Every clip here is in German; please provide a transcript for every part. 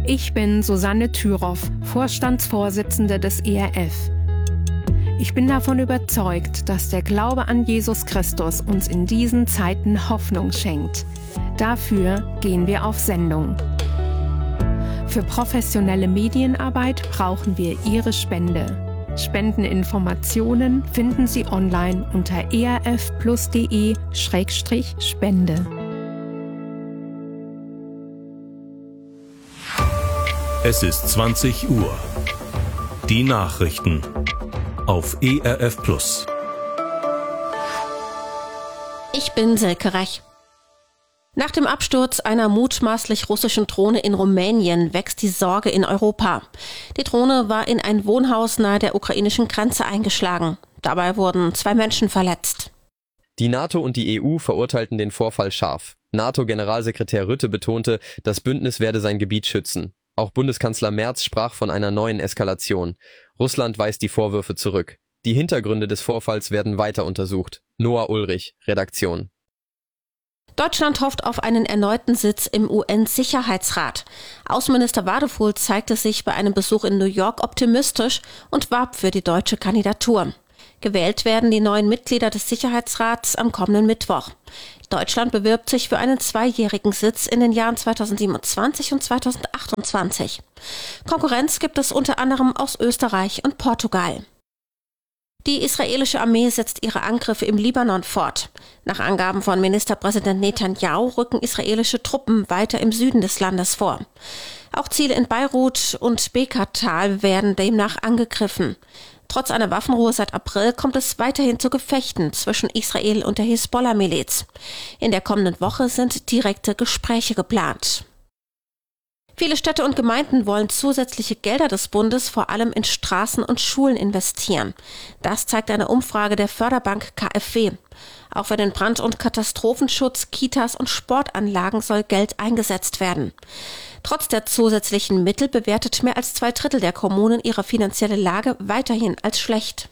Ich bin Susanne Thüroff, Vorstandsvorsitzende des ERF. Ich bin davon überzeugt, dass der Glaube an Jesus Christus uns in diesen Zeiten Hoffnung schenkt. Dafür gehen wir auf Sendung. Für professionelle Medienarbeit brauchen wir Ihre Spende. Spendeninformationen finden Sie online unter erfplus.de/spende. Es ist 20 Uhr. Die Nachrichten auf ERF Plus. Ich bin Silke Rech. Nach dem Absturz einer mutmaßlich russischen Drohne in Rumänien wächst die Sorge in Europa. Die Drohne war in ein Wohnhaus nahe der ukrainischen Grenze eingeschlagen. Dabei wurden 2 Menschen verletzt. Die NATO und die EU verurteilten den Vorfall scharf. NATO-Generalsekretär Rutte betonte, das Bündnis werde sein Gebiet schützen. Auch Bundeskanzler Merz sprach von einer neuen Eskalation. Russland weist die Vorwürfe zurück. Die Hintergründe des Vorfalls werden weiter untersucht. Noah Ulrich, Redaktion. Deutschland hofft auf einen erneuten Sitz im UN-Sicherheitsrat. Außenminister Wadefuhl zeigte sich bei einem Besuch in New York optimistisch und warb für die deutsche Kandidatur. Gewählt werden die neuen Mitglieder des Sicherheitsrats am kommenden Mittwoch. Deutschland bewirbt sich für einen 2-jährigen Sitz in den Jahren 2027 und 2028. Konkurrenz gibt es unter anderem aus Österreich und Portugal. Die israelische Armee setzt ihre Angriffe im Libanon fort. Nach Angaben von Ministerpräsident Netanyahu rücken israelische Truppen weiter im Süden des Landes vor. Auch Ziele in Beirut und Bekaa-Tal werden demnach angegriffen. Trotz einer Waffenruhe seit April kommt es weiterhin zu Gefechten zwischen Israel und der Hisbollah-Miliz. In der kommenden Woche sind direkte Gespräche geplant. Viele Städte und Gemeinden wollen zusätzliche Gelder des Bundes vor allem in Straßen und Schulen investieren. Das zeigt eine Umfrage der Förderbank KfW. Auch für den Brand- und Katastrophenschutz, Kitas und Sportanlagen soll Geld eingesetzt werden. Trotz der zusätzlichen Mittel bewertet mehr als 2/3 der Kommunen ihre finanzielle Lage weiterhin als schlecht.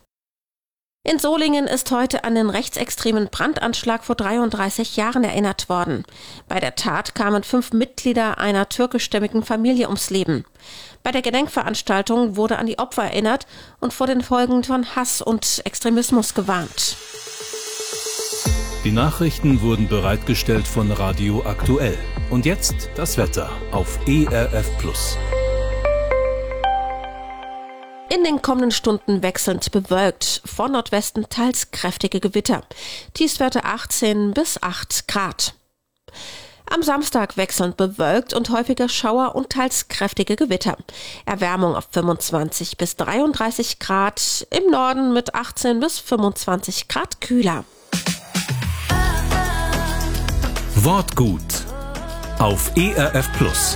In Solingen ist heute an den rechtsextremen Brandanschlag vor 33 Jahren erinnert worden. Bei der Tat kamen 5 Mitglieder einer türkischstämmigen Familie ums Leben. Bei der Gedenkveranstaltung wurde an die Opfer erinnert und vor den Folgen von Hass und Extremismus gewarnt. Die Nachrichten wurden bereitgestellt von Radio Aktuell. Und jetzt das Wetter auf ERF Plus. In den kommenden Stunden wechselnd bewölkt, von Nordwesten teils kräftige Gewitter. Tiefstwerte 18 bis 8 Grad. Am Samstag wechselnd bewölkt und häufige Schauer und teils kräftige Gewitter. Erwärmung auf 25 bis 33 Grad, im Norden mit 18 bis 25 Grad kühler. Wortgut auf ERF Plus.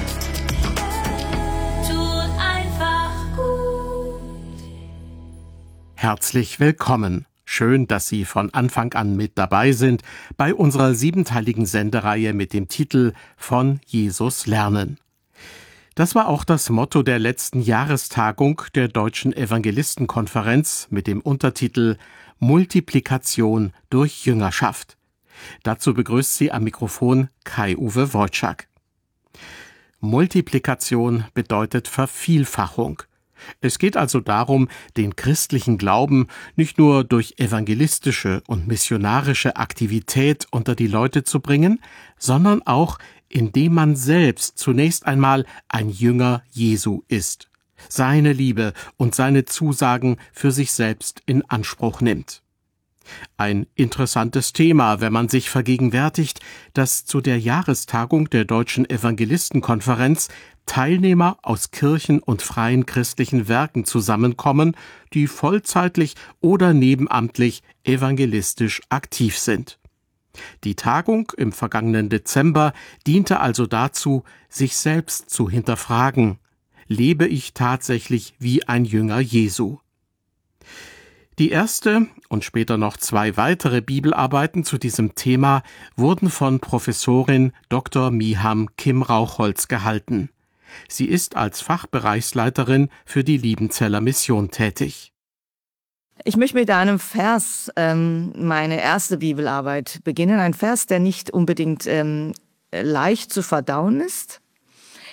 Herzlich willkommen. Schön, dass Sie von Anfang an mit dabei sind bei unserer 7-teiligen Sendereihe mit dem Titel Von Jesus lernen. Das war auch das Motto der letzten Jahrestagung der Deutschen Evangelistenkonferenz mit dem Untertitel Multiplikation durch Jüngerschaft. Dazu begrüßt Sie am Mikrofon Kai-Uwe Wojczak. Multiplikation bedeutet Vervielfachung. Es geht also darum, den christlichen Glauben nicht nur durch evangelistische und missionarische Aktivität unter die Leute zu bringen, sondern auch, indem man selbst zunächst einmal ein Jünger Jesu ist, seine Liebe und seine Zusagen für sich selbst in Anspruch nimmt. Ein interessantes Thema, wenn man sich vergegenwärtigt, dass zu der Jahrestagung der Deutschen Evangelistenkonferenz Teilnehmer aus Kirchen und freien christlichen Werken zusammenkommen, die vollzeitlich oder nebenamtlich evangelistisch aktiv sind. Die Tagung im vergangenen Dezember diente also dazu, sich selbst zu hinterfragen: Lebe ich tatsächlich wie ein Jünger Jesu? Die erste und später noch 2 weitere Bibelarbeiten zu diesem Thema wurden von Professorin Dr. Miham Kim Rauchholz gehalten. Sie ist als Fachbereichsleiterin für die Liebenzeller Mission tätig. Ich möchte mit einem Vers meine erste Bibelarbeit beginnen. Ein Vers, der nicht unbedingt leicht zu verdauen ist.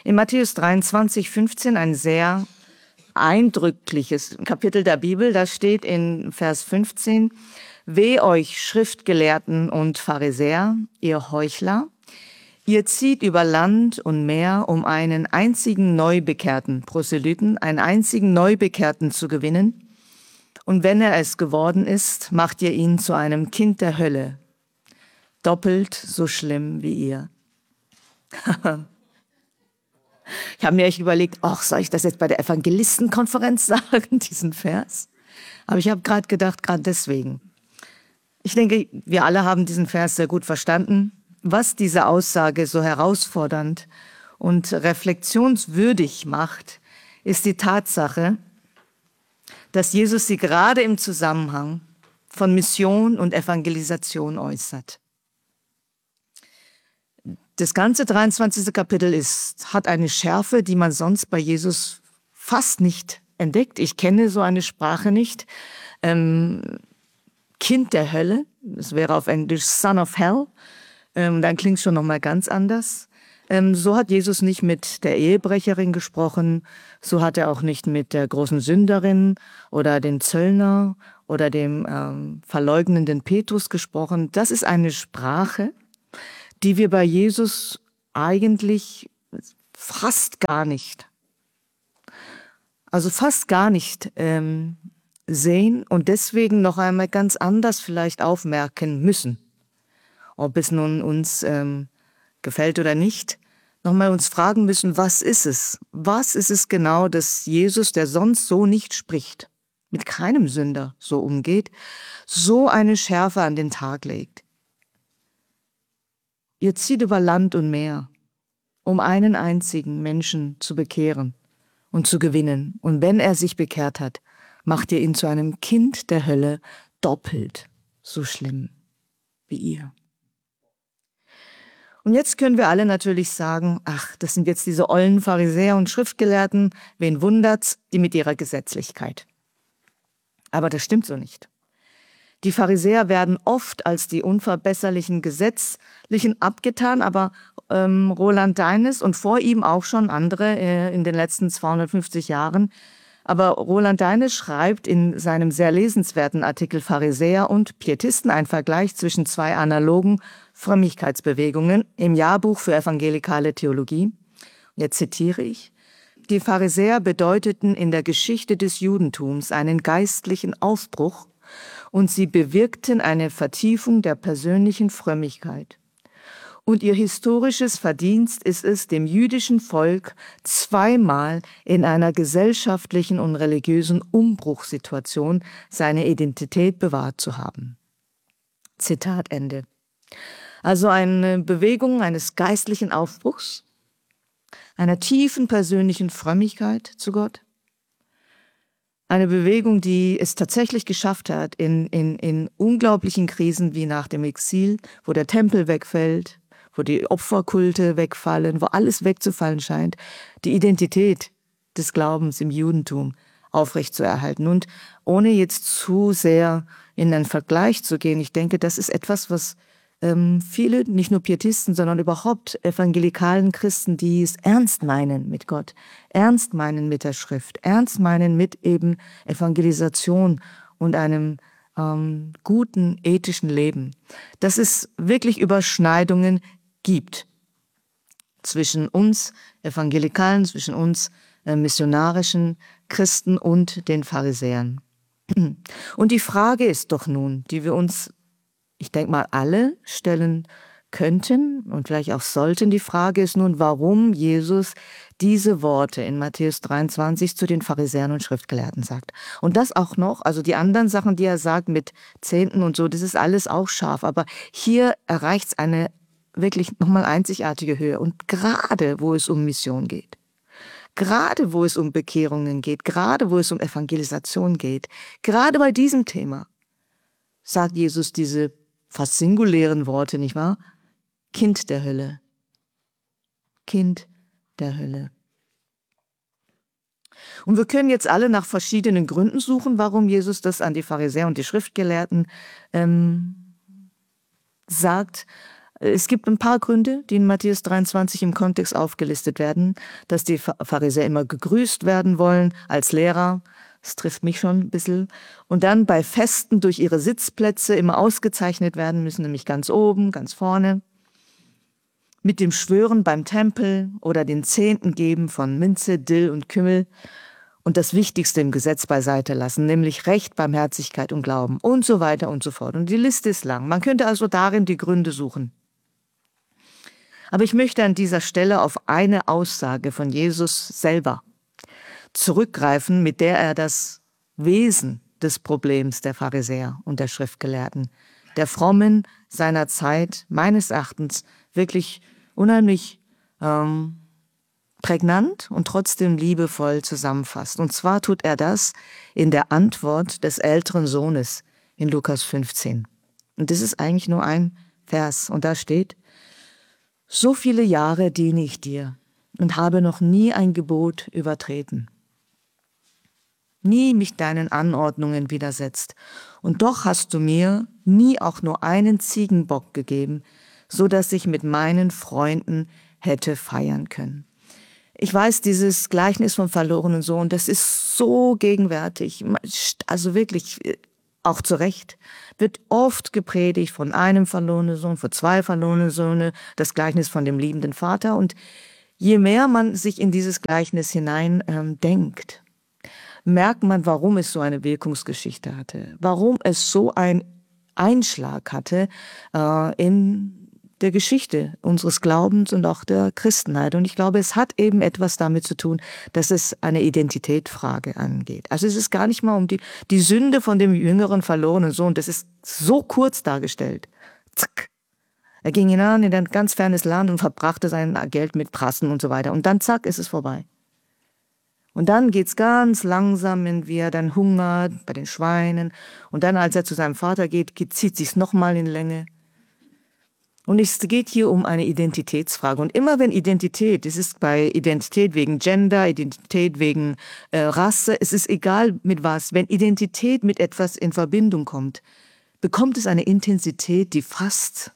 In Matthäus 23, 15, ein sehr eindrückliches Kapitel der Bibel, da steht in Vers 15, Weh euch Schriftgelehrten und Pharisäer, ihr Heuchler, ihr zieht über Land und Meer, um einen einzigen Neubekehrten, Proselyten, einen einzigen Neubekehrten zu gewinnen. Und wenn er es geworden ist, macht ihr ihn zu einem Kind der Hölle, doppelt so schlimm wie ihr. Ich habe mir echt überlegt, soll ich das jetzt bei der Evangelistenkonferenz sagen, diesen Vers? Aber ich habe gerade gedacht, gerade deswegen. Ich denke, wir alle haben diesen Vers sehr gut verstanden. Was diese Aussage so herausfordernd und reflexionswürdig macht, ist die Tatsache, dass Jesus sie gerade im Zusammenhang von Mission und Evangelisation äußert. Das ganze 23. Kapitel hat eine Schärfe, die man sonst bei Jesus fast nicht entdeckt. Ich kenne so eine Sprache nicht. Kind der Hölle, das wäre auf Englisch Son of Hell, dann klingt es schon nochmal ganz anders. So hat Jesus nicht mit der Ehebrecherin gesprochen, so hat er auch nicht mit der großen Sünderin oder dem Zöllner oder dem verleugnenden Petrus gesprochen. Das ist eine Sprache, die wir bei Jesus eigentlich fast gar nicht sehen und deswegen noch einmal ganz anders vielleicht aufmerken müssen. Ob es nun uns gefällt oder nicht, nochmal uns fragen müssen, was ist es? Was ist es genau, dass Jesus, der sonst so nicht spricht, mit keinem Sünder so umgeht, so eine Schärfe an den Tag legt? Ihr zieht über Land und Meer, um einen einzigen Menschen zu bekehren und zu gewinnen. Und wenn er sich bekehrt hat, macht ihr ihn zu einem Kind der Hölle, doppelt so schlimm wie ihr. Und jetzt können wir alle natürlich sagen, das sind jetzt diese ollen Pharisäer und Schriftgelehrten, wen wundert's, die mit ihrer Gesetzlichkeit. Aber das stimmt so nicht. Die Pharisäer werden oft als die unverbesserlichen Gesetzlichen abgetan, aber Roland Deines und vor ihm auch schon andere in den letzten 250 Jahren. Aber Roland Deines schreibt in seinem sehr lesenswerten Artikel Pharisäer und Pietisten ein Vergleich zwischen zwei analogen Frömmigkeitsbewegungen im Jahrbuch für evangelikale Theologie. Jetzt zitiere ich. Die Pharisäer bedeuteten in der Geschichte des Judentums einen geistlichen Aufbruch und sie bewirkten eine Vertiefung der persönlichen Frömmigkeit. Und ihr historisches Verdienst ist es, dem jüdischen Volk zweimal in einer gesellschaftlichen und religiösen Umbruchssituation seine Identität bewahrt zu haben. Zitat Ende. Also eine Bewegung eines geistlichen Aufbruchs, einer tiefen persönlichen Frömmigkeit zu Gott. Eine Bewegung, die es tatsächlich geschafft hat, in unglaublichen Krisen wie nach dem Exil, wo der Tempel wegfällt, wo die Opferkulte wegfallen, wo alles wegzufallen scheint, die Identität des Glaubens im Judentum aufrechtzuerhalten. Und ohne jetzt zu sehr in einen Vergleich zu gehen, ich denke, das ist etwas, was viele, nicht nur Pietisten, sondern überhaupt evangelikalen Christen, die es ernst meinen mit Gott, ernst meinen mit der Schrift, ernst meinen mit eben Evangelisation und einem guten ethischen Leben, dass es wirklich Überschneidungen gibt zwischen uns Evangelikalen, zwischen uns missionarischen Christen und den Pharisäern. Und die Frage ist doch nun, die wir uns, ich denke mal, alle stellen könnten und vielleicht auch sollten, die Frage ist nun, warum Jesus diese Worte in Matthäus 23 zu den Pharisäern und Schriftgelehrten sagt. Und das auch noch, also die anderen Sachen, die er sagt mit Zehnten und so, das ist alles auch scharf, aber hier erreicht es eine wirklich nochmal einzigartige Höhe. Und gerade, wo es um Mission geht, gerade wo es um Bekehrungen geht, gerade wo es um Evangelisation geht, gerade bei diesem Thema sagt Jesus diese fast singulären Worte, nicht wahr? Kind der Hölle. Kind der Hölle. Und wir können jetzt alle nach verschiedenen Gründen suchen, warum Jesus das an die Pharisäer und die Schriftgelehrten sagt. Es gibt ein paar Gründe, die in Matthäus 23 im Kontext aufgelistet werden, dass die Pharisäer immer gegrüßt werden wollen als Lehrer. Das trifft mich schon ein bisschen. Und dann bei Festen durch ihre Sitzplätze immer ausgezeichnet werden müssen, nämlich ganz oben, ganz vorne. Mit dem Schwören beim Tempel oder den Zehnten geben von Minze, Dill und Kümmel. Und das Wichtigste im Gesetz beiseite lassen, nämlich Recht, Barmherzigkeit und Glauben und so weiter und so fort. Und die Liste ist lang. Man könnte also darin die Gründe suchen. Aber ich möchte an dieser Stelle auf eine Aussage von Jesus selber zurückgreifen, mit der er das Wesen des Problems der Pharisäer und der Schriftgelehrten, der Frommen seiner Zeit, meines Erachtens wirklich unheimlich prägnant und trotzdem liebevoll zusammenfasst. Und zwar tut er das in der Antwort des älteren Sohnes in Lukas 15. Und das ist eigentlich nur ein Vers. Und da steht: So viele Jahre diene ich dir und habe noch nie ein Gebot übertreten, nie mich deinen Anordnungen widersetzt. Und doch hast du mir nie auch nur einen Ziegenbock gegeben, so dass ich mit meinen Freunden hätte feiern können. Ich weiß, dieses Gleichnis vom verlorenen Sohn, das ist so gegenwärtig, also wirklich auch zu Recht, wird oft gepredigt von einem verlorenen Sohn, von zwei verlorenen Söhne, das Gleichnis von dem liebenden Vater. Und je mehr man sich in dieses Gleichnis hinein denkt, merkt man, warum es so eine Wirkungsgeschichte hatte, warum es so einen Einschlag hatte in der Geschichte unseres Glaubens und auch der Christenheit. Und ich glaube, es hat eben etwas damit zu tun, dass es eine Identitätsfrage angeht. Also es ist gar nicht mal um die Sünde von dem jüngeren verlorenen Sohn, das ist so kurz dargestellt. Zack. Er ging hinein in ein ganz fernes Land und verbrachte sein Geld mit Prassen und so weiter. Und dann zack, ist es vorbei. Und dann geht's ganz langsam, wie er dann hungert bei den Schweinen. Und dann, als er zu seinem Vater geht, zieht sich's nochmal in Länge. Und es geht hier um eine Identitätsfrage. Und immer wenn Identität, es ist bei Identität wegen Gender, Identität wegen Rasse, es ist egal mit was, wenn Identität mit etwas in Verbindung kommt, bekommt es eine Intensität, die fast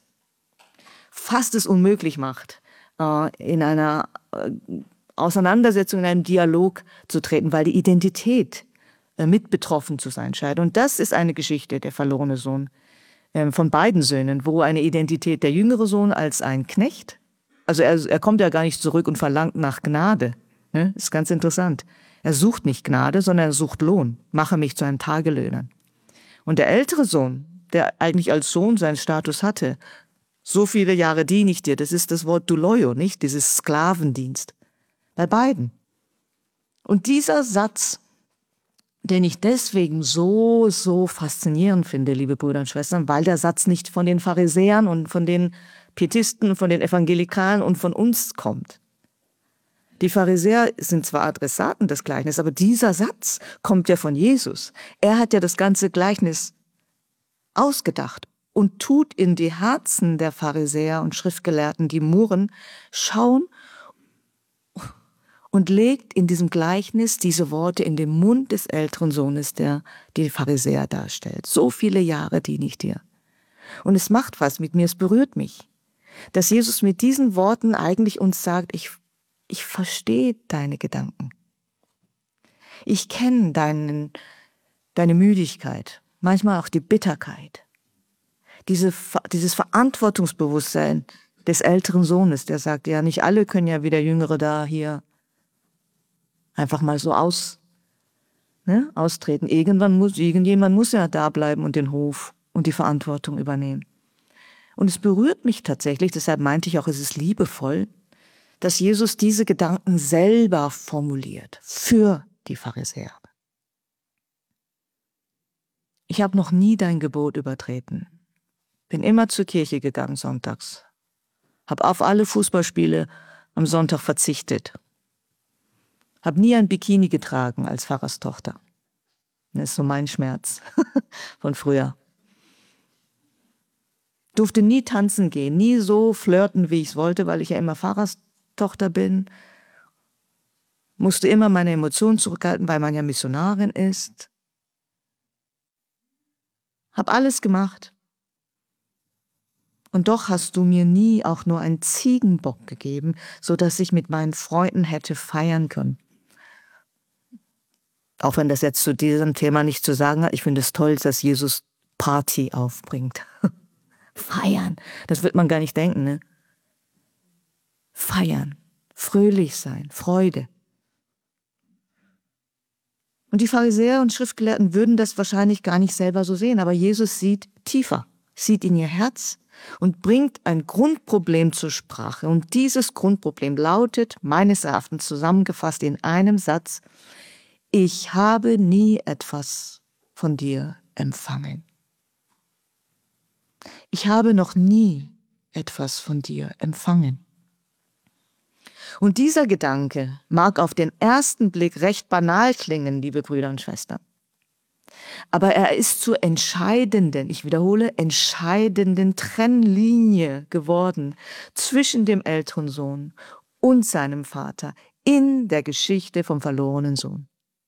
es unmöglich macht, in einer Auseinandersetzung, in einem Dialog zu treten, weil die Identität mit betroffen zu sein scheint. Und das ist eine Geschichte, der verlorene Sohn, von beiden Söhnen, wo eine Identität, der jüngere Sohn als ein Knecht, also er kommt ja gar nicht zurück und verlangt nach Gnade. Ne? Ist ganz interessant. Er sucht nicht Gnade, sondern er sucht Lohn. Mache mich zu einem Tagelöhner. Und der ältere Sohn, der eigentlich als Sohn seinen Status hatte, so viele Jahre diene ich dir, das ist das Wort Douloio, nicht? Dieses Sklavendienst. Bei beiden. Und dieser Satz, den ich deswegen so faszinierend finde, liebe Brüder und Schwestern, weil der Satz nicht von den Pharisäern und von den Pietisten, von den Evangelikalen und von uns kommt. Die Pharisäer sind zwar Adressaten des Gleichnisses, aber dieser Satz kommt ja von Jesus. Er hat ja das ganze Gleichnis ausgedacht und tut in die Herzen der Pharisäer und Schriftgelehrten, die murren, schauen und legt in diesem Gleichnis diese Worte in den Mund des älteren Sohnes, der die Pharisäer darstellt. So viele Jahre diene ich dir. Und es macht was mit mir, es berührt mich, dass Jesus mit diesen Worten eigentlich uns sagt, ich verstehe deine Gedanken. Ich kenne deine Müdigkeit, manchmal auch die Bitterkeit. Dieses Verantwortungsbewusstsein des älteren Sohnes, der sagt, ja, nicht alle können ja wie der Jüngere da hier einfach mal so austreten. Irgendjemand muss ja da bleiben und den Hof und die Verantwortung übernehmen. Und es berührt mich tatsächlich, deshalb meinte ich auch, es ist liebevoll, dass Jesus diese Gedanken selber formuliert für die Pharisäer. Ich habe noch nie dein Gebot übertreten. Bin immer zur Kirche gegangen sonntags. Habe auf alle Fußballspiele am Sonntag verzichtet. Habe nie ein Bikini getragen als Pfarrerstochter. Das ist so mein Schmerz von früher. Durfte nie tanzen gehen, nie so flirten, wie ich es wollte, weil ich ja immer Pfarrerstochter bin. Musste immer meine Emotionen zurückhalten, weil man ja Missionarin ist. Hab alles gemacht. Und doch hast du mir nie auch nur einen Ziegenbock gegeben, so dass ich mit meinen Freunden hätte feiern können. Auch wenn das jetzt zu diesem Thema nicht zu sagen hat, ich finde es toll, dass Jesus Party aufbringt. Feiern, das wird man gar nicht denken, ne? Feiern, fröhlich sein, Freude. Und die Pharisäer und Schriftgelehrten würden das wahrscheinlich gar nicht selber so sehen, aber Jesus sieht tiefer, sieht in ihr Herz und bringt ein Grundproblem zur Sprache. Und dieses Grundproblem lautet, meines Erachtens zusammengefasst in einem Satz: Ich habe nie etwas von dir empfangen. Ich habe noch nie etwas von dir empfangen. Und dieser Gedanke mag auf den ersten Blick recht banal klingen, liebe Brüder und Schwestern. Aber er ist zur entscheidenden, ich wiederhole, entscheidenden Trennlinie geworden zwischen dem älteren Sohn und seinem Vater in der Geschichte vom verlorenen Sohn.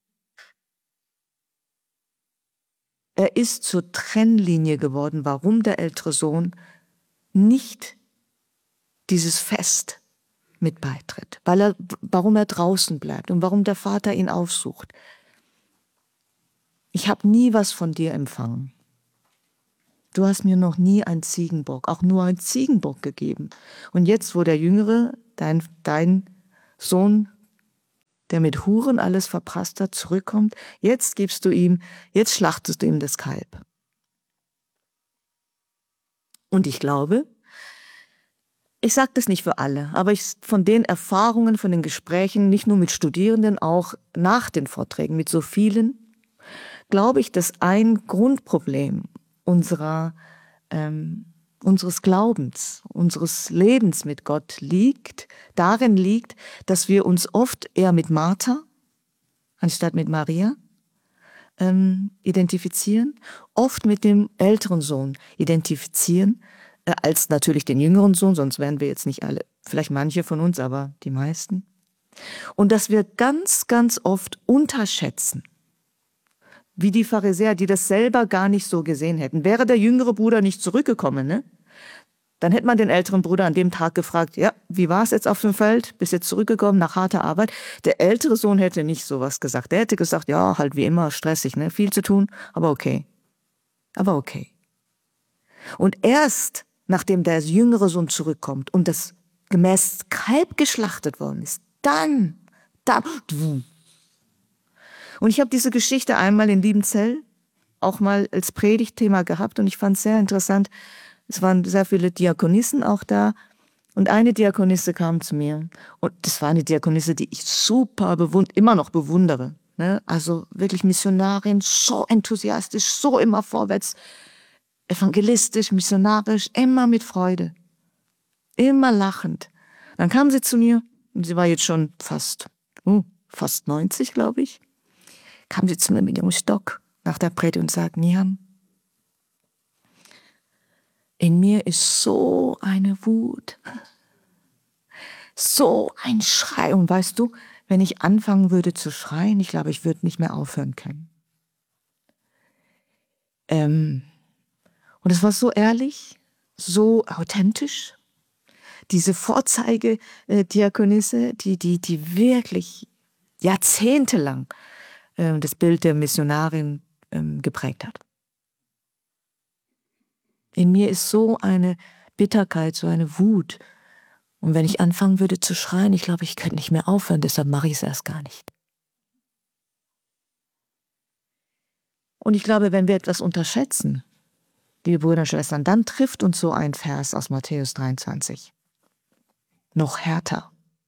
Er ist zur Trennlinie geworden, warum der ältere Sohn nicht dieses Fest mit beitritt, warum er draußen bleibt und warum der Vater ihn aufsucht. Ich habe nie was von dir empfangen. Du hast mir noch nie einen Ziegenbock, auch nur einen Ziegenbock gegeben. Und jetzt, wo der Jüngere, dein Sohn, der mit Huren alles verprasst hat, zurückkommt, jetzt schlachtest du ihm das Kalb. Und ich glaube, ich sage das nicht für alle, aber von den Erfahrungen, von den Gesprächen, nicht nur mit Studierenden, auch nach den Vorträgen mit so vielen, glaube ich, dass ein Grundproblem unseres Glaubens, unseres Lebens mit Gott darin liegt, dass wir uns oft eher mit Martha anstatt mit Maria identifizieren, oft mit dem älteren Sohn identifizieren, als natürlich den jüngeren Sohn, sonst wären wir jetzt nicht alle, vielleicht manche von uns, aber die meisten. Und dass wir ganz, ganz oft unterschätzen, wie die Pharisäer, die das selber gar nicht so gesehen hätten. Wäre der jüngere Bruder nicht zurückgekommen, ne? Dann hätte man den älteren Bruder an dem Tag gefragt, ja, wie war es jetzt auf dem Feld? Bist jetzt zurückgekommen nach harter Arbeit? Der ältere Sohn hätte nicht sowas gesagt. Der hätte gesagt, ja, halt wie immer, stressig, ne? Viel zu tun, aber okay. Aber okay. Und erst nachdem der jüngere Sohn zurückkommt und das gemäß Kalb geschlachtet worden ist, dann. Und ich habe diese Geschichte einmal in Liebenzell auch mal als Predigtthema gehabt und ich fand es sehr interessant. Es waren sehr viele Diakonissen auch da und eine Diakonisse kam zu mir und das war eine Diakonisse, die ich super immer noch bewundere. Ne? Also wirklich Missionarin, so enthusiastisch, so immer vorwärts, evangelistisch, missionarisch, immer mit Freude, immer lachend. Dann kam sie zu mir und sie war jetzt schon fast 90, glaube ich. Kam sie zu mir mit ihrem Stock nach der Predigt und sagt, Niam, in mir ist so eine Wut, so ein Schrei. Und weißt du, wenn ich anfangen würde zu schreien, ich glaube, ich würde nicht mehr aufhören können. Und es war so ehrlich, so authentisch. Diese Vorzeigediakonisse, die wirklich jahrzehntelang das Bild der Missionarin geprägt hat. In mir ist so eine Bitterkeit, so eine Wut. Und wenn ich anfangen würde zu schreien, ich glaube, ich könnte nicht mehr aufhören, deshalb mache ich es erst gar nicht. Und ich glaube, wenn wir etwas unterschätzen, liebe Brüder und Schwestern, dann trifft uns so ein Vers aus Matthäus 23. Noch härter.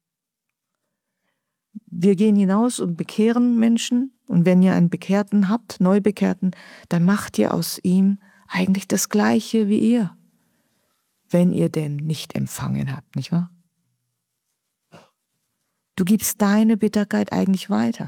Wir gehen hinaus und bekehren Menschen. Und wenn ihr einen Bekehrten habt, Neubekehrten, dann macht ihr aus ihm eigentlich das Gleiche wie ihr, wenn ihr den nicht empfangen habt, nicht wahr? Du gibst deine Bitterkeit eigentlich weiter.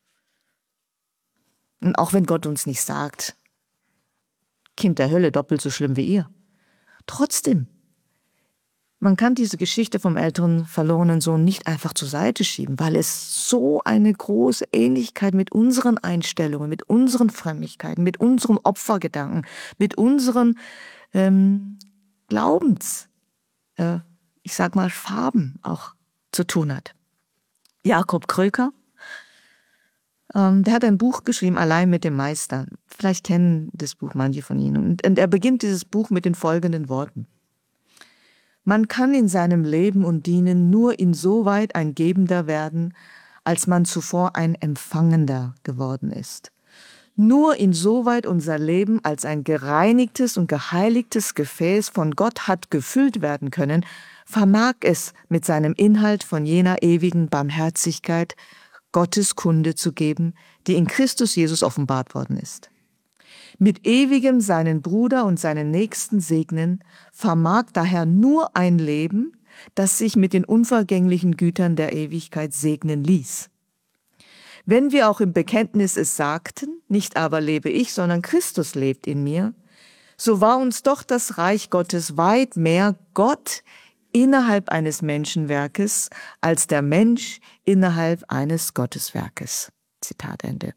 Und auch wenn Gott uns nicht sagt, Kind der Hölle, doppelt so schlimm wie ihr. Trotzdem, man kann diese Geschichte vom älteren verlorenen Sohn nicht einfach zur Seite schieben, weil es so eine große Ähnlichkeit mit unseren Einstellungen, mit unseren Frömmigkeiten, mit unseren Opfergedanken, mit unseren Farben auch zu tun hat. Jakob Kröker, der hat ein Buch geschrieben, Allein mit dem Meister. Vielleicht kennen das Buch manche von Ihnen. Und er beginnt dieses Buch mit den folgenden Worten. Man kann in seinem Leben und Dienen nur insoweit ein Gebender werden, als man zuvor ein Empfangender geworden ist. Nur insoweit unser Leben als ein gereinigtes und geheiligtes Gefäß von Gott hat gefüllt werden können, vermag es mit seinem Inhalt von jener ewigen Barmherzigkeit Gottes Kunde zu geben, die in Christus Jesus offenbart worden ist. Mit ewigem seinen Bruder und seinen Nächsten segnen, vermag daher nur ein Leben, das sich mit den unvergänglichen Gütern der Ewigkeit segnen ließ. Wenn wir auch im Bekenntnis es sagten, nicht aber lebe ich, sondern Christus lebt in mir, so war uns doch das Reich Gottes weit mehr Gott innerhalb eines Menschenwerkes als der Mensch innerhalb eines Gotteswerkes. Zitat Ende.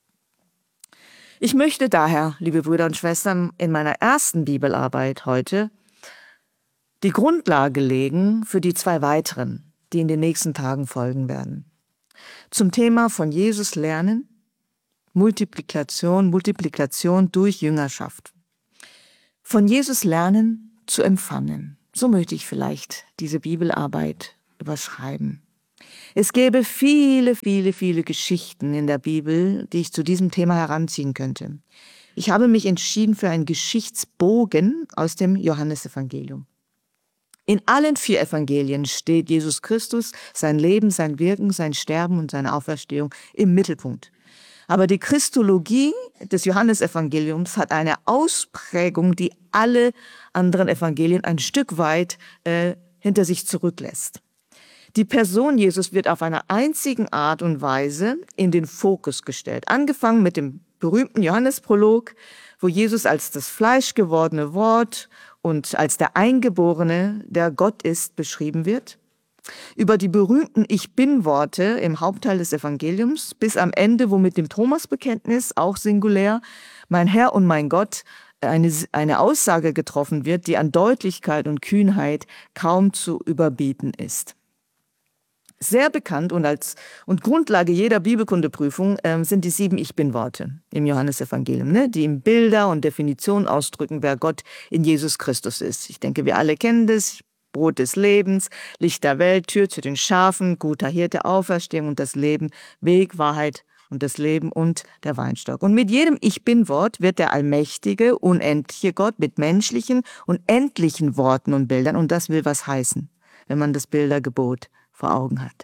Ich möchte daher, liebe Brüder und Schwestern, in meiner ersten Bibelarbeit heute die Grundlage legen für die 2 weiteren, die in den nächsten Tagen folgen werden. Zum Thema von Jesus lernen, Multiplikation durch Jüngerschaft. Von Jesus lernen zu empfangen. So möchte ich vielleicht diese Bibelarbeit überschreiben. Es gäbe viele, viele, viele Geschichten in der Bibel, die ich zu diesem Thema heranziehen könnte. Ich habe mich entschieden für einen Geschichtsbogen aus dem Johannesevangelium. In allen 4 Evangelien steht Jesus Christus, sein Leben, sein Wirken, sein Sterben und seine Auferstehung im Mittelpunkt. Aber die Christologie des Johannesevangeliums hat eine Ausprägung, die alle anderen Evangelien ein Stück weit hinter sich zurücklässt. Die Person Jesus wird auf einer einzigen Art und Weise in den Fokus gestellt. Angefangen mit dem berühmten Johannesprolog, wo Jesus als das fleischgewordene Wort und als der Eingeborene, der Gott ist, beschrieben wird. Über die berühmten Ich-Bin-Worte im Hauptteil des Evangeliums bis am Ende, wo mit dem Thomas-Bekenntnis, auch singulär, mein Herr und mein Gott, eine Aussage getroffen wird, die an Deutlichkeit und Kühnheit kaum zu überbieten ist. Sehr bekannt und Grundlage jeder Bibelkundeprüfung sind die 7 Ich-Bin-Worte im Johannesevangelium, die in Bilder und Definitionen ausdrücken, wer Gott in Jesus Christus ist. Ich denke, wir alle kennen das. Brot des Lebens, Licht der Welt, Tür zu den Schafen, guter Hirte, Auferstehung und das Leben, Weg, Wahrheit und das Leben und der Weinstock. Und mit jedem Ich-Bin-Wort wird der allmächtige, unendliche Gott mit menschlichen und endlichen Worten und Bildern, und das will was heißen, wenn man das Bildergebot vor Augen hat.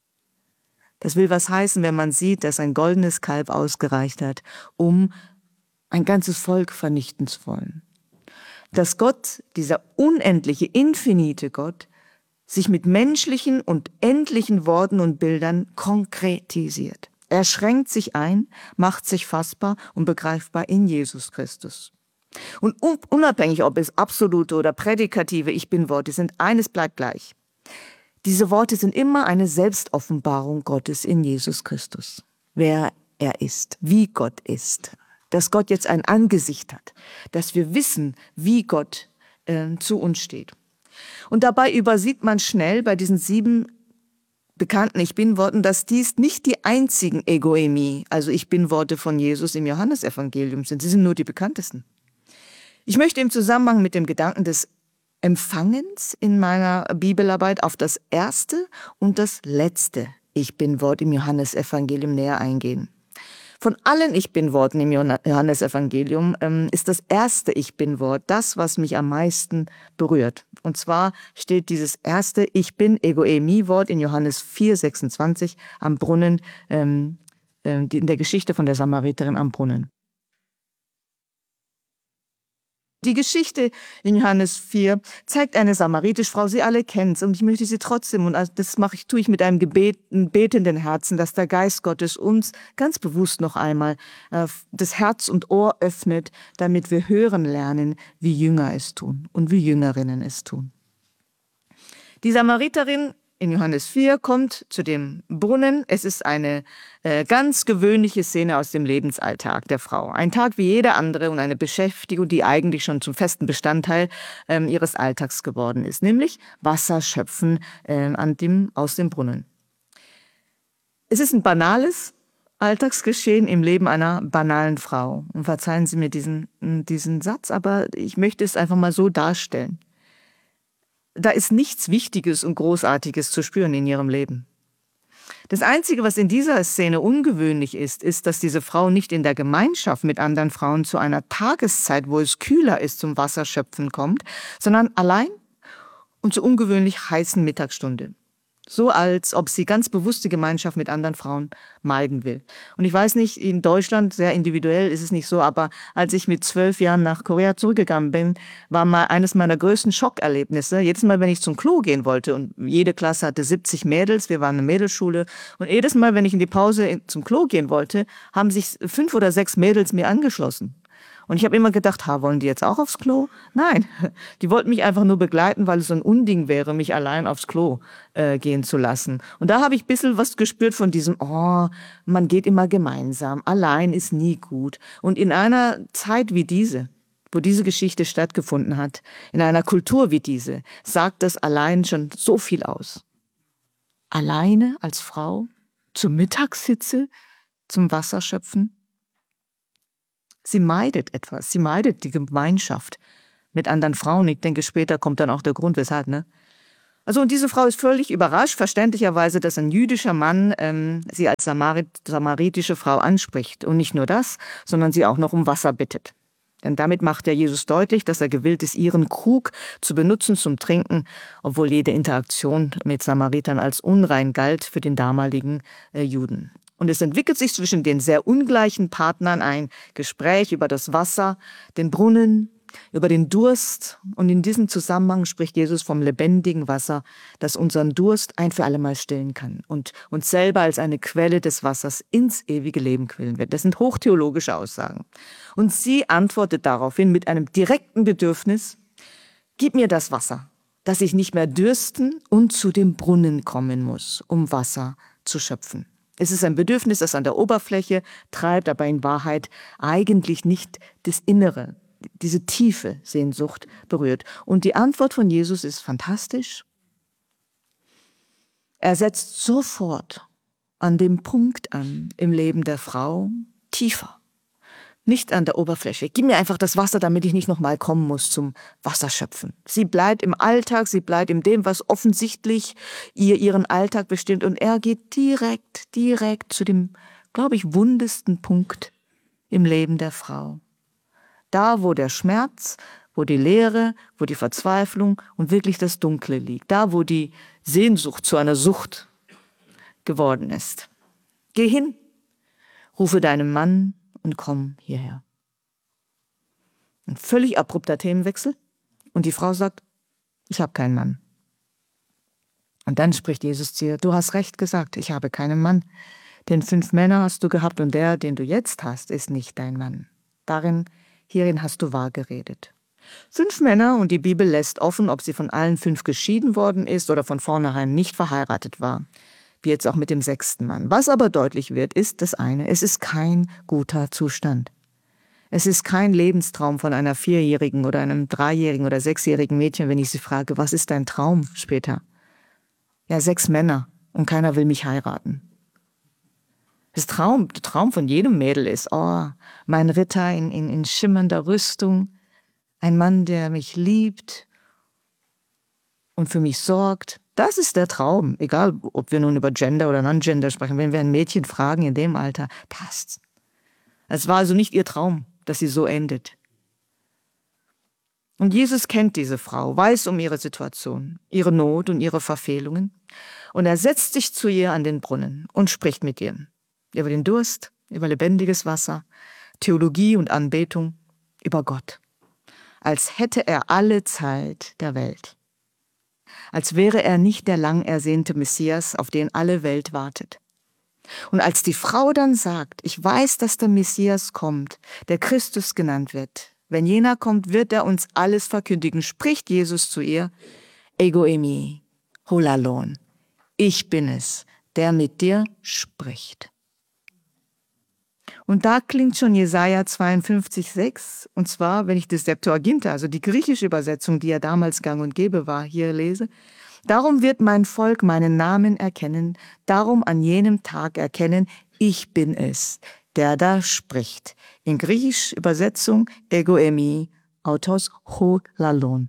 Das will was heißen, wenn man sieht, dass ein goldenes Kalb ausgereicht hat, um ein ganzes Volk vernichten zu wollen. Dass Gott, dieser unendliche, infinite Gott, sich mit menschlichen und endlichen Worten und Bildern konkretisiert. Er schränkt sich ein, macht sich fassbar und begreifbar in Jesus Christus. Und unabhängig, ob es absolute oder prädikative Ich-Bin-Worte sind, eines bleibt gleich. Diese Worte sind immer eine Selbstoffenbarung Gottes in Jesus Christus. Wer er ist, wie Gott ist. Dass Gott jetzt ein Angesicht hat. Dass wir wissen, wie Gott zu uns steht. Und dabei übersieht man schnell bei diesen 7 bekannten Ich-Bin-Worten, dass dies nicht die einzigen Egoemie, also Ich-Bin-Worte von Jesus im Johannesevangelium sind. Sie sind nur die bekanntesten. Ich möchte im Zusammenhang mit dem Gedanken des Empfangens in meiner Bibelarbeit auf das erste und das letzte Ich-Bin-Wort im Johannesevangelium näher eingehen. Von allen Ich-Bin-Worten im Johannesevangelium ist das erste Ich-Bin-Wort das, was mich am meisten berührt. Und zwar steht dieses erste Ich-Bin-Ego-Emi-Wort in Johannes 4,26 am Brunnen, in der Geschichte von der Samariterin am Brunnen. Die Geschichte in Johannes 4 zeigt eine samaritische Frau, sie alle kennen es und ich möchte sie trotzdem, und das tue ich mit einem betenden Herzen, dass der Geist Gottes uns ganz bewusst noch einmal das Herz und Ohr öffnet, damit wir hören lernen, wie Jünger es tun und wie Jüngerinnen es tun. Die Samariterin in Johannes 4 kommt zu dem Brunnen. Es ist eine ganz gewöhnliche Szene aus dem Lebensalltag der Frau. Ein Tag wie jeder andere und eine Beschäftigung, die eigentlich schon zum festen Bestandteil ihres Alltags geworden ist, nämlich Wasser schöpfen aus dem Brunnen. Es ist ein banales Alltagsgeschehen im Leben einer banalen Frau. Und verzeihen Sie mir diesen Satz, aber ich möchte es einfach mal so darstellen. Da ist nichts Wichtiges und Großartiges zu spüren in ihrem Leben. Das Einzige, was in dieser Szene ungewöhnlich ist, dass diese Frau nicht in der Gemeinschaft mit anderen Frauen zu einer Tageszeit, wo es kühler ist, zum Wasserschöpfen kommt, sondern allein und zur ungewöhnlich heißen Mittagsstunde. So als ob sie ganz bewusst die Gemeinschaft mit anderen Frauen meiden will. Und ich weiß nicht, in Deutschland, sehr individuell ist es nicht so, aber als ich mit 12 Jahren nach Korea zurückgegangen bin, war mal eines meiner größten Schockerlebnisse. Jedes Mal, wenn ich zum Klo gehen wollte, und jede Klasse hatte 70 Mädels, wir waren eine Mädelschule, und jedes Mal, wenn ich in die Pause zum Klo gehen wollte, haben sich 5 oder 6 Mädels mir angeschlossen. Und ich habe immer gedacht, wollen die jetzt auch aufs Klo? Nein, die wollten mich einfach nur begleiten, weil es so ein Unding wäre, mich allein aufs Klo gehen zu lassen. Und da habe ich ein bisschen was gespürt von diesem, man geht immer gemeinsam, allein ist nie gut. Und in einer Zeit wie diese, wo diese Geschichte stattgefunden hat, in einer Kultur wie diese, sagt das allein schon so viel aus. Alleine als Frau, zur Mittagshitze, zum Wasserschöpfen. Sie meidet etwas, sie meidet die Gemeinschaft mit anderen Frauen. Ich denke, später kommt dann auch der Grund, weshalb, ne? Also, und diese Frau ist völlig überrascht, verständlicherweise, dass ein jüdischer Mann sie als samaritische Frau anspricht. Und nicht nur das, sondern sie auch noch um Wasser bittet. Denn damit macht der Jesus deutlich, dass er gewillt ist, ihren Krug zu benutzen zum Trinken, obwohl jede Interaktion mit Samaritern als unrein galt für den damaligen Juden. Und es entwickelt sich zwischen den sehr ungleichen Partnern ein Gespräch über das Wasser, den Brunnen, über den Durst. Und in diesem Zusammenhang spricht Jesus vom lebendigen Wasser, das unseren Durst ein für alle Mal stillen kann und uns selber als eine Quelle des Wassers ins ewige Leben quillen wird. Das sind hochtheologische Aussagen. Und sie antwortet daraufhin mit einem direkten Bedürfnis: Gib mir das Wasser, dass ich nicht mehr dürsten und zu dem Brunnen kommen muss, um Wasser zu schöpfen. Es ist ein Bedürfnis, das an der Oberfläche treibt, aber in Wahrheit eigentlich nicht das Innere, diese tiefe Sehnsucht berührt. Und die Antwort von Jesus ist fantastisch. Er setzt sofort an dem Punkt an im Leben der Frau, tiefer, nicht an der Oberfläche. Gib mir einfach das Wasser, damit ich nicht nochmal kommen muss zum Wasserschöpfen. Sie bleibt im Alltag, sie bleibt in dem, was offensichtlich ihren Alltag bestimmt. Und er geht direkt zu dem, glaube ich, wundesten Punkt im Leben der Frau. Da, wo der Schmerz, wo die Leere, wo die Verzweiflung und wirklich das Dunkle liegt. Da, wo die Sehnsucht zu einer Sucht geworden ist. Geh hin, rufe deinen Mann und komm hierher. Ein völlig abrupter Themenwechsel. Und die Frau sagt, ich habe keinen Mann. Und dann spricht Jesus zu ihr, du hast recht gesagt, ich habe keinen Mann. Denn 5 Männer hast du gehabt und der, den du jetzt hast, ist nicht dein Mann. Hierin hast du wahr geredet. 5 Männer, und die Bibel lässt offen, ob sie von allen 5 geschieden worden ist oder von vornherein nicht verheiratet war. Wie jetzt auch mit dem 6. Mann. Was aber deutlich wird, ist das eine: Es ist kein guter Zustand. Es ist kein Lebenstraum von einer 4-jährigen oder einem 3-jährigen oder 6-jährigen Mädchen, wenn ich sie frage, was ist dein Traum später? Ja, 6 Männer und keiner will mich heiraten. Der Traum von jedem Mädel ist, mein Ritter in schimmernder Rüstung, ein Mann, der mich liebt und für mich sorgt. Das ist der Traum, egal ob wir nun über Gender oder Non-Gender sprechen. Wenn wir ein Mädchen fragen in dem Alter, passt. Es war also nicht ihr Traum, dass sie so endet. Und Jesus kennt diese Frau, weiß um ihre Situation, ihre Not und ihre Verfehlungen. Und er setzt sich zu ihr an den Brunnen und spricht mit ihr über den Durst, über lebendiges Wasser, Theologie und Anbetung, über Gott. Als hätte er alle Zeit der Welt. Als wäre er nicht der lang ersehnte Messias, auf den alle Welt wartet. Und als die Frau dann sagt, ich weiß, dass der Messias kommt, der Christus genannt wird, wenn jener kommt, wird er uns alles verkündigen, spricht Jesus zu ihr, Ego eimi, holalon, Ich bin es, der mit dir spricht. Und da klingt schon Jesaja 52,6, und zwar, wenn ich das Septuaginta, also die griechische Übersetzung, die ja damals gang und gäbe war, hier lese: Darum wird mein Volk meinen Namen erkennen, darum an jenem Tag erkennen, ich bin es, der da spricht. In griechischer Übersetzung ego eimi, autos ho lalon.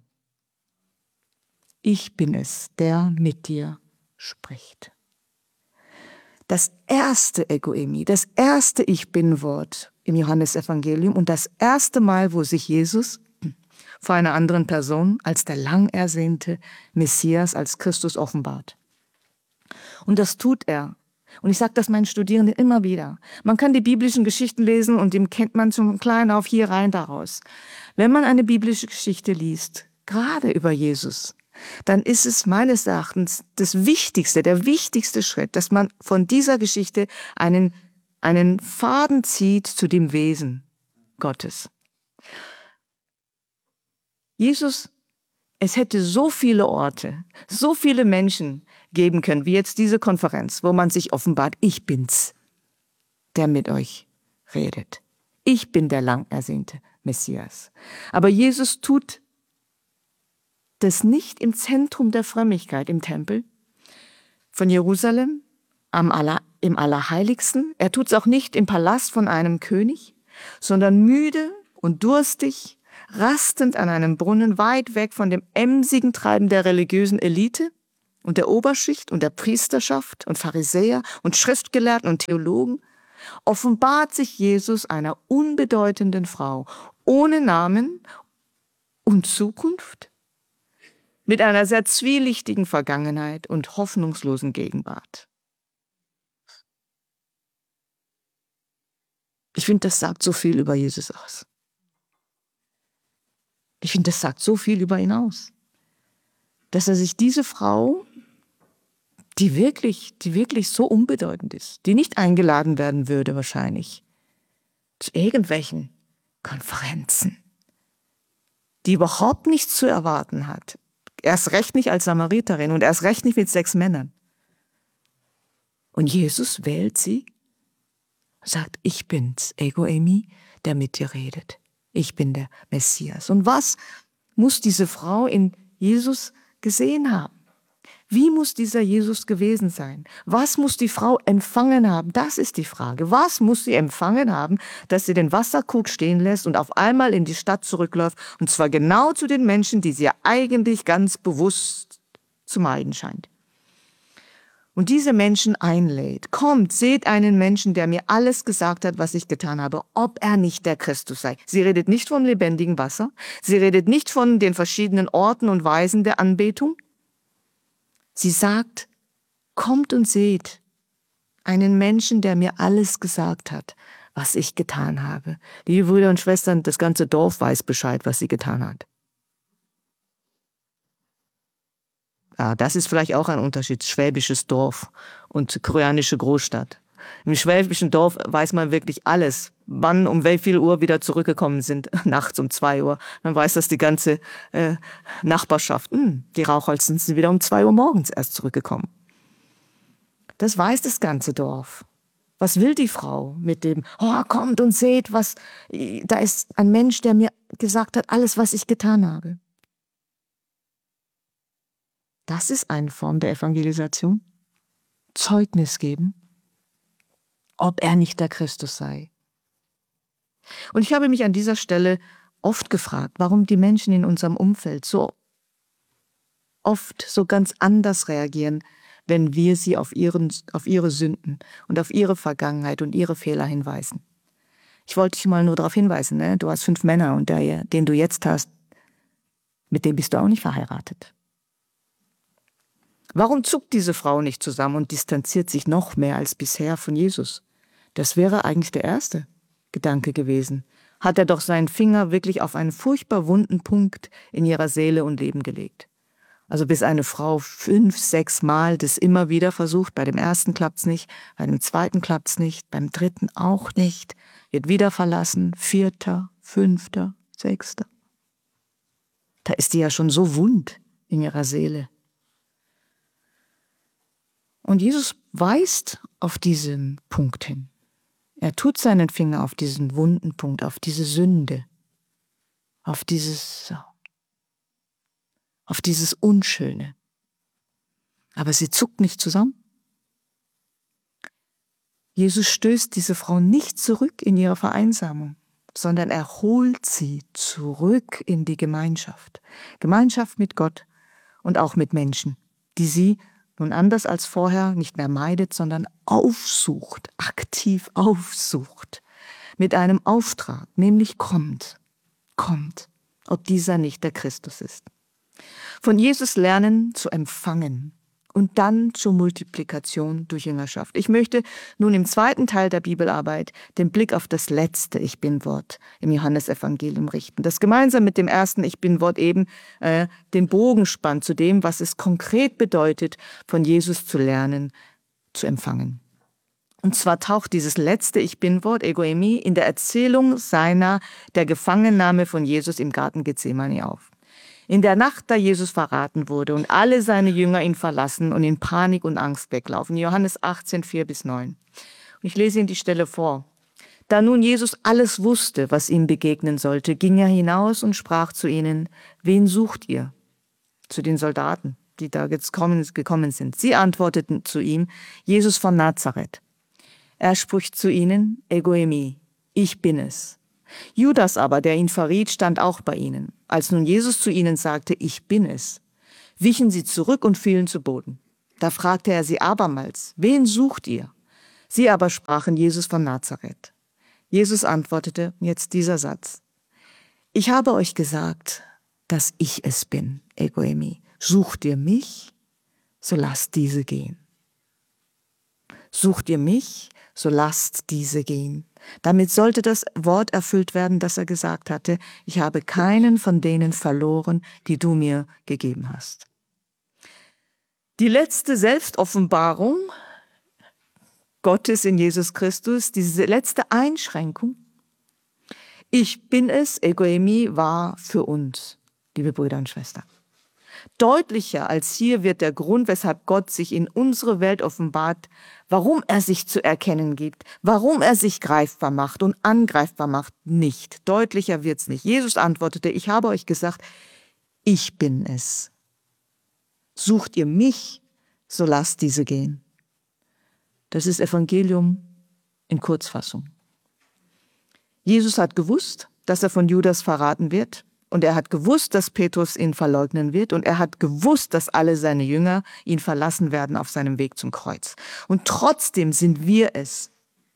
Ich bin es, der mit dir spricht. Das erste ego eimi, das erste Ich-Bin-Wort im Johannesevangelium und das erste Mal, wo sich Jesus vor einer anderen Person als der lang ersehnte Messias, als Christus offenbart. Und das tut er. Und ich sage das meinen Studierenden immer wieder. Man kann die biblischen Geschichten lesen und dem kennt man zum Kleinen auf hier rein daraus. Wenn man eine biblische Geschichte liest, gerade über Jesus, dann ist es meines Erachtens das Wichtigste, der wichtigste Schritt, dass man von dieser Geschichte einen Faden zieht zu dem Wesen Gottes. Jesus, es hätte so viele Orte, so viele Menschen geben können, wie jetzt diese Konferenz, wo man sich offenbart, ich bin's, der mit euch redet. Ich bin der lang ersehnte Messias. Aber Jesus tut das nicht im Zentrum der Frömmigkeit im Tempel von Jerusalem, im Allerheiligsten. Er tut es auch nicht im Palast von einem König, sondern müde und durstig, rastend an einem Brunnen, weit weg von dem emsigen Treiben der religiösen Elite und der Oberschicht und der Priesterschaft und Pharisäer und Schriftgelehrten und Theologen, offenbart sich Jesus einer unbedeutenden Frau, ohne Namen und Zukunft, mit einer sehr zwielichtigen Vergangenheit und hoffnungslosen Gegenwart. Ich finde, das sagt so viel über Jesus aus. Ich finde, das sagt so viel über ihn aus. Dass er sich diese Frau, die wirklich so unbedeutend ist, die nicht eingeladen werden würde wahrscheinlich, zu irgendwelchen Konferenzen, die überhaupt nichts zu erwarten hat, erst recht nicht als Samariterin und erst recht nicht mit 6 Männern. Und Jesus wählt sie, sagt, ich bin's, ego eimi, der mit dir redet. Ich bin der Messias. Und was muss diese Frau in Jesus gesehen haben? Wie muss dieser Jesus gewesen sein? Was muss die Frau empfangen haben? Das ist die Frage. Was muss sie empfangen haben, dass sie den Wasserkrug stehen lässt und auf einmal in die Stadt zurückläuft, und zwar genau zu den Menschen, die sie ja eigentlich ganz bewusst zu meiden scheint. Und diese Menschen einlädt. Kommt, seht einen Menschen, der mir alles gesagt hat, was ich getan habe, ob er nicht der Christus sei. Sie redet nicht vom lebendigen Wasser. Sie redet nicht von den verschiedenen Orten und Weisen der Anbetung. Sie sagt, kommt und seht einen Menschen, der mir alles gesagt hat, was ich getan habe. Liebe Brüder und Schwestern, das ganze Dorf weiß Bescheid, was sie getan hat. Das ist vielleicht auch ein Unterschied, schwäbisches Dorf und koreanische Großstadt. Im schwäbischen Dorf weiß man wirklich alles, wann, um wie viel Uhr wieder zurückgekommen sind, nachts um 2 Uhr. Man weiß das die ganze Nachbarschaft. Die Rauchholzen sind wieder um 2 Uhr morgens erst zurückgekommen. Das weiß das ganze Dorf. Was will die Frau mit dem, kommt und seht, da ist ein Mensch, der mir gesagt hat, alles, was ich getan habe. Das ist eine Form der Evangelisation. Zeugnis geben, ob er nicht der Christus sei. Und ich habe mich an dieser Stelle oft gefragt, warum die Menschen in unserem Umfeld so oft so ganz anders reagieren, wenn wir sie auf ihre Sünden und auf ihre Vergangenheit und ihre Fehler hinweisen. Ich wollte dich mal nur darauf hinweisen, ne? Du hast 5 Männer und der, den du jetzt hast, mit dem bist du auch nicht verheiratet. Warum zuckt diese Frau nicht zusammen und distanziert sich noch mehr als bisher von Jesus? Das wäre eigentlich der erste Gedanke gewesen. Hat er doch seinen Finger wirklich auf einen furchtbar wunden Punkt in ihrer Seele und Leben gelegt. Also bis eine Frau 5, 6 Mal das immer wieder versucht, bei dem ersten klappt's nicht, bei dem zweiten klappt's nicht, beim dritten auch nicht, wird wieder verlassen, 4., 5., 6. Da ist die ja schon so wund in ihrer Seele. Und Jesus weist auf diesen Punkt hin. Er tut seinen Finger auf diesen wunden Punkt, auf diese Sünde, auf dieses Unschöne. Aber sie zuckt nicht zusammen. Jesus stößt diese Frau nicht zurück in ihre Vereinsamung, sondern er holt sie zurück in die Gemeinschaft. Gemeinschaft mit Gott und auch mit Menschen, die sie nun anders als vorher nicht mehr meidet, sondern aufsucht, aktiv aufsucht, mit einem Auftrag, nämlich kommt, ob dieser nicht der Christus ist. Von Jesus lernen zu empfangen und dann zur Multiplikation durch Jüngerschaft. Ich möchte nun im zweiten Teil der Bibelarbeit den Blick auf das letzte Ich Bin-Wort im Johannesevangelium richten, das gemeinsam mit dem ersten Ich Bin-Wort eben den Bogen spannt zu dem, was es konkret bedeutet, von Jesus zu lernen, zu empfangen. Und zwar taucht dieses letzte Ich Bin-Wort, Ego eimi, in der Erzählung der Gefangennahme von Jesus im Garten Gethsemane auf. In der Nacht, da Jesus verraten wurde und alle seine Jünger ihn verlassen und in Panik und Angst weglaufen. Johannes 18, 4-9. Und ich lese Ihnen die Stelle vor. Da nun Jesus alles wusste, was ihm begegnen sollte, ging er hinaus und sprach zu ihnen, wen sucht ihr? Zu den Soldaten, die da jetzt gekommen sind. Sie antworteten zu ihm, Jesus von Nazareth. Er spricht zu ihnen, Ego eimi, ich bin es. Judas aber, der ihn verriet, stand auch bei ihnen. Als nun Jesus zu ihnen sagte, ich bin es, wichen sie zurück und fielen zu Boden. Da fragte er sie abermals, wen sucht ihr? Sie aber sprachen, Jesus von Nazareth. Jesus antwortete, jetzt dieser Satz, ich habe euch gesagt, dass ich es bin, Ego eimi. Sucht ihr mich, so lasst diese gehen. Sucht ihr mich, so lasst diese gehen. Damit sollte das Wort erfüllt werden, das er gesagt hatte, ich habe keinen von denen verloren, die du mir gegeben hast. Die letzte Selbstoffenbarung Gottes in Jesus Christus, diese letzte Einschränkung, ich bin es, Ego eimi, war für uns, liebe Brüder und Schwestern. Deutlicher als hier wird der Grund, weshalb Gott sich in unsere Welt offenbart, warum er sich zu erkennen gibt, warum er sich greifbar macht und angreifbar macht, nicht. Deutlicher wird's nicht. Jesus antwortete, ich habe euch gesagt, ich bin es. Sucht ihr mich, so lasst diese gehen. Das ist Evangelium in Kurzfassung. Jesus hat gewusst, dass er von Judas verraten wird. Und er hat gewusst, dass Petrus ihn verleugnen wird. Und er hat gewusst, dass alle seine Jünger ihn verlassen werden auf seinem Weg zum Kreuz. Und trotzdem sind wir es,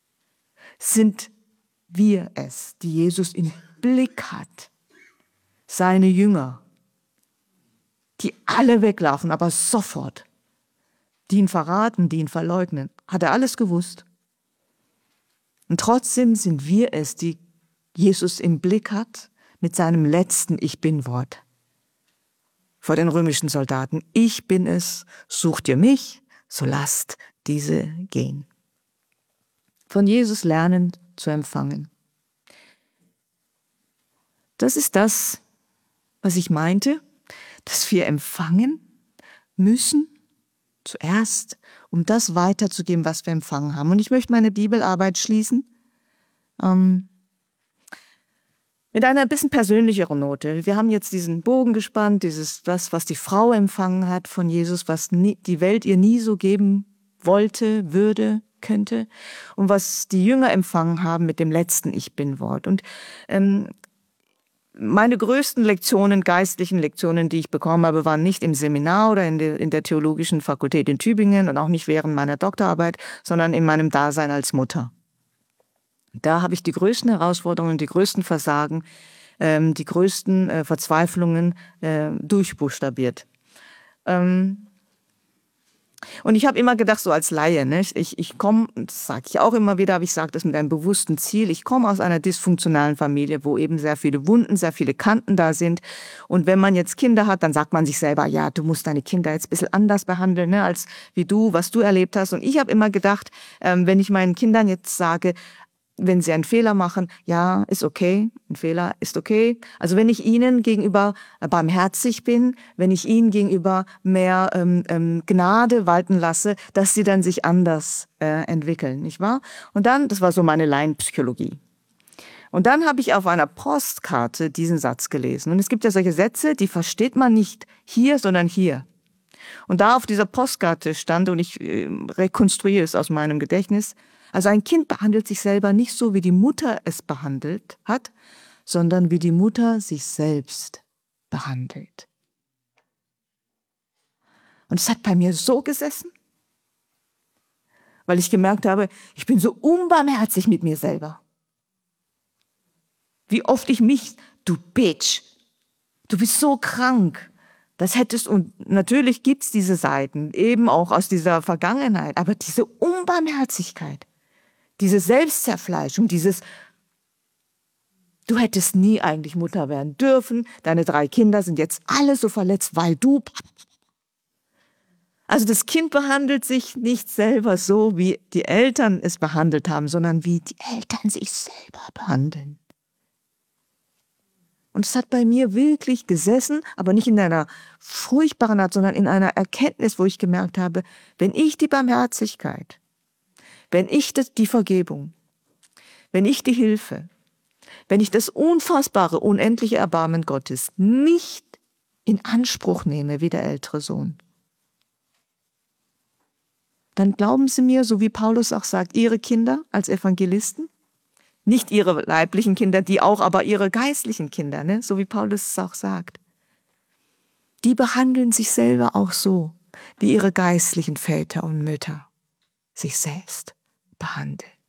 die Jesus im Blick hat. Seine Jünger, die alle weglaufen, aber sofort. Die ihn verraten, die ihn verleugnen. Hat er alles gewusst. Und trotzdem sind wir es, die Jesus im Blick hat, mit seinem letzten Ich-Bin-Wort vor den römischen Soldaten. Ich bin es, sucht ihr mich, so lasst diese gehen. Von Jesus lernen zu empfangen. Das ist das, was ich meinte, dass wir empfangen müssen, zuerst, um das weiterzugeben, was wir empfangen haben. Und ich möchte meine Bibelarbeit schließen, mit einer ein bisschen persönlicheren Note. Wir haben jetzt diesen Bogen gespannt, das, was die Frau empfangen hat von Jesus, was die Welt ihr nie so geben wollte, würde, könnte, und was die Jünger empfangen haben mit dem letzten Ich-Bin-Wort. Und meine größten Lektionen, geistlichen Lektionen, die ich bekommen habe, waren nicht im Seminar oder in der Theologischen Fakultät in Tübingen und auch nicht während meiner Doktorarbeit, sondern in meinem Dasein als Mutter. Da habe ich die größten Herausforderungen, die größten Versagen, die größten Verzweiflungen durchbuchstabiert. Und ich habe immer gedacht, so als Laie, ne? Ich komme, das sage ich auch immer wieder, aber ich sage das mit einem bewussten Ziel, ich komme aus einer dysfunktionalen Familie, wo eben sehr viele Wunden, sehr viele Kanten da sind. Und wenn man jetzt Kinder hat, dann sagt man sich selber, ja, du musst deine Kinder jetzt ein bisschen anders behandeln, ne, als wie du, was du erlebt hast. Und ich habe immer gedacht, wenn ich meinen Kindern jetzt sage, wenn sie einen Fehler machen, ja, ist okay, ein Fehler ist okay. Also wenn ich ihnen gegenüber barmherzig bin, wenn ich ihnen gegenüber mehr Gnade walten lasse, dass sie dann sich anders entwickeln, nicht wahr? Und dann, das war so meine Laienpsychologie. Und dann habe ich auf einer Postkarte diesen Satz gelesen. Und es gibt ja solche Sätze, die versteht man nicht hier, sondern hier. Und da auf dieser Postkarte stand, und ich rekonstruiere es aus meinem Gedächtnis, also ein Kind behandelt sich selber nicht so, wie die Mutter es behandelt hat, sondern wie die Mutter sich selbst behandelt. Und es hat bei mir so gesessen, weil ich gemerkt habe, ich bin so unbarmherzig mit mir selber. Wie oft ich mich, du Bitch, du bist so krank. Das hättest, und natürlich gibt's diese Seiten, eben auch aus dieser Vergangenheit, aber diese Unbarmherzigkeit, diese Selbstzerfleischung, dieses, du hättest nie eigentlich Mutter werden dürfen, deine 3 Kinder sind jetzt alle so verletzt, weil du... Also das Kind behandelt sich nicht selber so, wie die Eltern es behandelt haben, sondern wie die Eltern sich selber behandeln. Und es hat bei mir wirklich gesessen, aber nicht in einer furchtbaren Art, sondern in einer Erkenntnis, wo ich gemerkt habe, wenn ich die Barmherzigkeit, wenn ich die Vergebung, wenn ich die Hilfe, wenn ich das unfassbare, unendliche Erbarmen Gottes nicht in Anspruch nehme wie der ältere Sohn, dann glauben Sie mir, so wie Paulus auch sagt, Ihre Kinder als Evangelisten, nicht Ihre leiblichen Kinder, die auch, aber Ihre geistlichen Kinder, ne? So wie Paulus es auch sagt, die behandeln sich selber auch so, wie ihre geistlichen Väter und Mütter sich selbst behandeln.